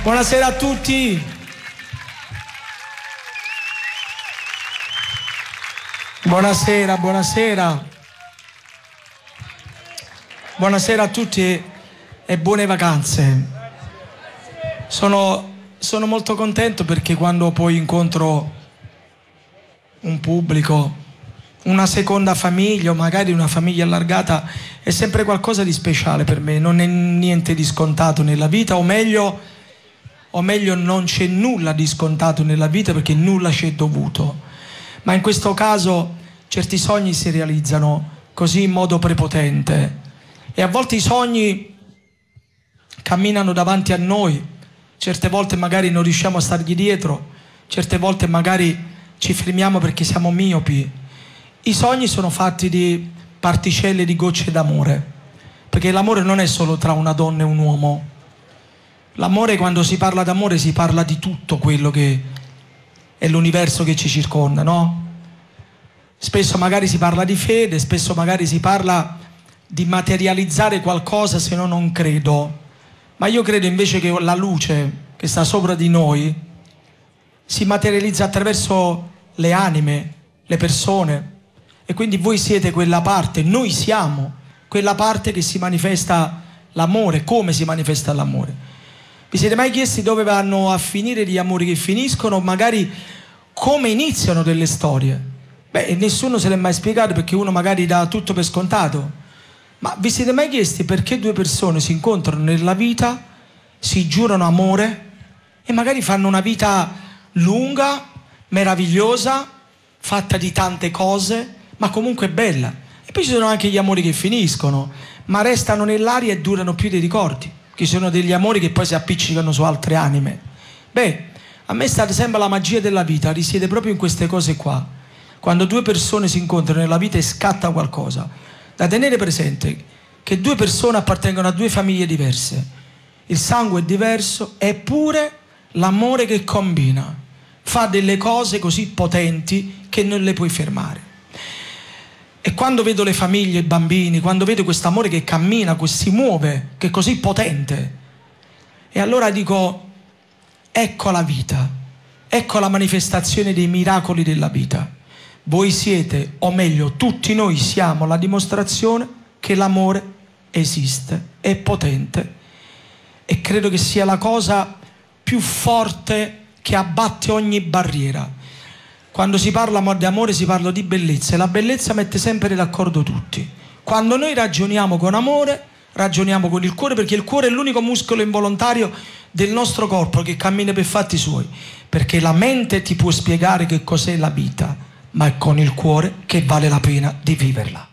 Buonasera a tutti. Buonasera, buonasera. Buonasera a tutti e buone vacanze. Sono molto contento perché quando poi incontro un pubblico, una seconda famiglia o magari una famiglia allargata, è sempre qualcosa di speciale per me. Non è niente di scontato nella vita, o meglio non c'è nulla di scontato nella vita perché nulla ci è dovuto. Ma in questo caso certi sogni si realizzano così in modo prepotente e a volte i sogni camminano davanti a noi, certe volte magari non riusciamo a stargli dietro, certe volte magari ci fermiamo perché siamo miopi. I sogni sono fatti di particelle di gocce d'amore, perché l'amore non è solo tra una donna e un uomo. L'amore, quando si parla d'amore, si parla di tutto quello che è l'universo che ci circonda, no? Spesso magari si parla di fede, spesso magari si parla di materializzare qualcosa, se no non credo. Ma io credo invece che la luce che sta sopra di noi si materializza attraverso le anime, le persone. E quindi voi siete quella parte, noi siamo quella parte che si manifesta l'amore. Come si manifesta l'amore? Vi siete mai chiesti dove vanno a finire gli amori che finiscono? Magari come iniziano delle storie? Beh, nessuno se l'è mai spiegato perché uno magari dà tutto per scontato. Ma vi siete mai chiesti perché due persone si incontrano nella vita, si giurano amore e magari fanno una vita lunga, meravigliosa, fatta di tante cose, ma comunque bella? E poi ci sono anche gli amori che finiscono, ma restano nell'aria e durano più dei ricordi. Ci sono degli amori che poi si appiccicano su altre anime. Beh, a me sembra la magia della vita risiede proprio in queste cose qua. Quando due persone si incontrano nella vita e scatta qualcosa. Da tenere presente che due persone appartengono a due famiglie diverse, il sangue è diverso, eppure l'amore che combina fa delle cose così potenti che non le puoi fermare. E quando vedo le famiglie, i bambini, quando vedo questo amore che cammina, che si muove, che è così potente, e allora dico, ecco la vita, ecco la manifestazione dei miracoli della vita. Voi siete, o meglio tutti noi siamo, la dimostrazione che l'amore esiste, è potente, e credo che sia la cosa più forte che abbatte ogni barriera. Quando si parla di amore si parla di bellezza, e la bellezza mette sempre d'accordo tutti. Quando noi ragioniamo con amore, ragioniamo con il cuore, perché il cuore è l'unico muscolo involontario del nostro corpo che cammina per fatti suoi, perché la mente ti può spiegare che cos'è la vita, ma è con il cuore che vale la pena di viverla.